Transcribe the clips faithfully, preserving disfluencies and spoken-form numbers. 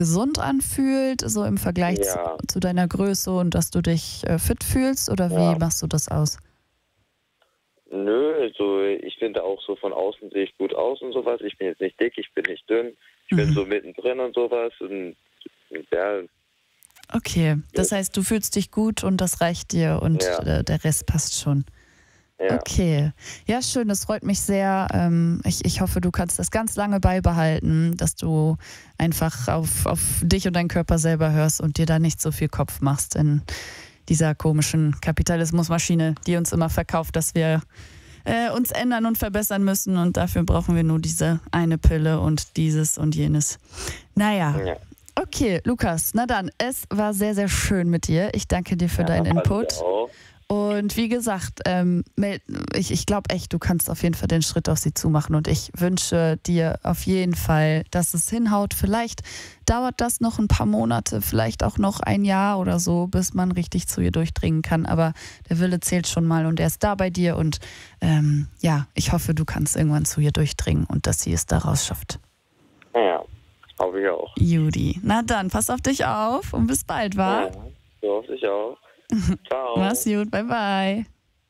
gesund anfühlt, so im Vergleich zu, Ja, zu deiner Größe und dass du dich äh, fit fühlst? Oder wie ja. machst du das aus? Nö, also ich finde auch so von außen sehe ich gut aus und sowas. Ich bin jetzt nicht dick, ich bin nicht dünn. Ich bin Mhm. so mittendrin und sowas. Und ja, Okay, das das, heißt, du fühlst dich gut und das reicht dir und ja, äh, der Rest passt schon. ja, Okay, ja schön, das freut mich sehr. Ähm, ich, ich hoffe, du kannst das ganz lange beibehalten, dass du einfach auf, auf dich und deinen Körper selber hörst und dir da nicht so viel Kopf machst in dieser komischen Kapitalismusmaschine, die uns immer verkauft, dass wir äh, uns ändern und verbessern müssen und dafür brauchen wir nur diese eine Pille und dieses und jenes. Naja, ja. okay, Lukas, na dann, es war sehr, sehr schön mit dir. Ich danke dir für Ja, deinen fand ich Input. auch. Und wie gesagt, ähm, mel- ich, ich glaube echt, du kannst auf jeden Fall den Schritt auf sie zumachen. Und ich wünsche dir auf jeden Fall, dass es hinhaut. Vielleicht dauert das noch ein paar Monate, vielleicht auch noch ein Jahr oder so, bis man richtig zu ihr durchdringen kann. Aber der Wille zählt schon mal und er ist da bei dir. Und ähm, ja, ich hoffe, du kannst irgendwann zu ihr durchdringen und dass sie es daraus schafft. Ja, hoffe ich auch. Judy, na dann, pass auf dich auf und bis bald, wa? Ja, so hoffe ich auch. Mach's Ciao. gut, bye bye.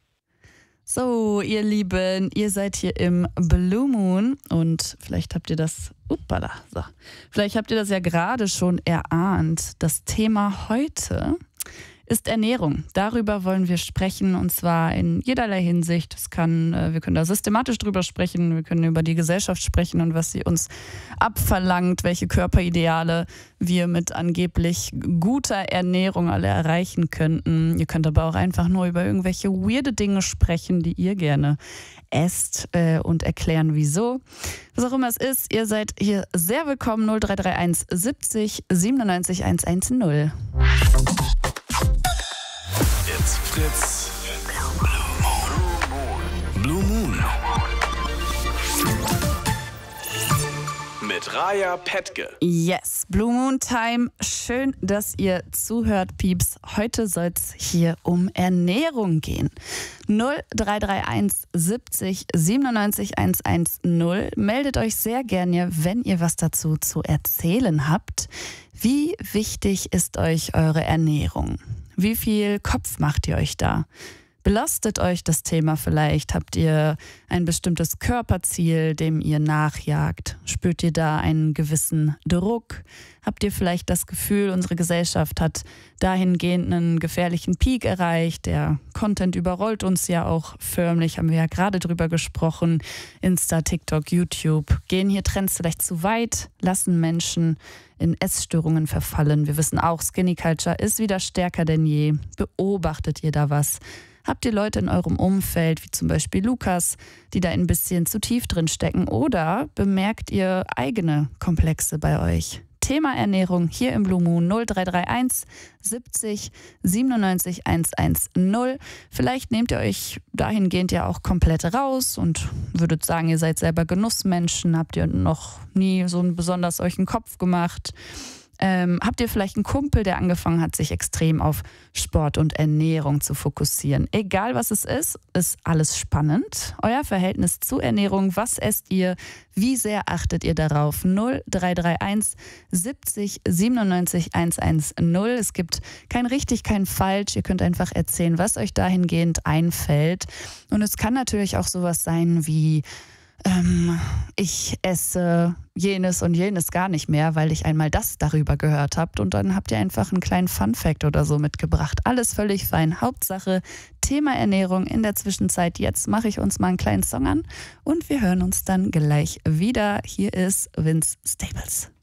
So, ihr Lieben, ihr seid hier im Blue Moon und vielleicht habt ihr das, uppala, so. Vielleicht habt ihr das ja gerade schon erahnt. Das Thema heute ist Ernährung. Darüber wollen wir sprechen und zwar in jederlei Hinsicht. Es kann, äh, wir können da systematisch drüber sprechen, wir können über die Gesellschaft sprechen und was sie uns abverlangt, welche Körperideale wir mit angeblich guter Ernährung alle erreichen könnten. Ihr könnt aber auch einfach nur über irgendwelche weirde Dinge sprechen, die ihr gerne esst äh, und erklären, wieso. Was auch immer es ist, ihr seid hier sehr willkommen. null drei drei eins siebzig siebenundneunzig hundertzehn. It's Fritz. Blue Moon. Mit Raya Petke. Yes, Blue Moon Time. Schön, dass ihr zuhört, Pieps. Heute soll es hier um Ernährung gehen. null drei drei eins siebzig siebenundneunzig hundertzehn. Meldet euch sehr gerne, wenn ihr was dazu zu erzählen habt. Wie wichtig ist euch eure Ernährung? Wie viel Kopf macht ihr euch da? Belastet euch das Thema vielleicht? Habt ihr ein bestimmtes Körperziel, dem ihr nachjagt? Spürt ihr da einen gewissen Druck? Habt ihr vielleicht das Gefühl, unsere Gesellschaft hat dahingehend einen gefährlichen Peak erreicht? Der Content überrollt uns ja auch förmlich, haben wir ja gerade drüber gesprochen. Insta, TikTok, YouTube. Gehen hier Trends vielleicht zu weit? Lassen Menschen in Essstörungen verfallen? Wir wissen auch, Skinny Culture ist wieder stärker denn je. Beobachtet ihr da was? Habt ihr Leute in eurem Umfeld, wie zum Beispiel Lukas, die da ein bisschen zu tief drin stecken? Oder bemerkt ihr eigene Komplexe bei euch? Thema Ernährung hier im Blue Moon null drei drei eins siebzig siebenundneunzig hundertzehn. Vielleicht nehmt ihr euch dahingehend ja auch komplett raus und würdet sagen, ihr seid selber Genussmenschen, habt ihr noch nie so einen besonders euch einen Kopf gemacht. Ähm, habt ihr vielleicht einen Kumpel, der angefangen hat, sich extrem auf Sport und Ernährung zu fokussieren? Egal was es ist, ist alles spannend. Euer Verhältnis zu Ernährung, was esst ihr? Wie sehr achtet ihr darauf? null drei drei eins siebzig siebenundneunzig hundertzehn. Es gibt kein richtig, kein falsch. Ihr könnt einfach erzählen, was euch dahingehend einfällt. Und es kann natürlich auch sowas sein wie Ähm, ich esse jenes und jenes gar nicht mehr, weil ich einmal das darüber gehört habt und dann habt ihr einfach einen kleinen Fun-Fact oder so mitgebracht. Alles völlig fein. Hauptsache Thema Ernährung in der Zwischenzeit. Jetzt mache ich uns mal einen kleinen Song an und wir hören uns dann gleich wieder. Hier ist Vince Staples.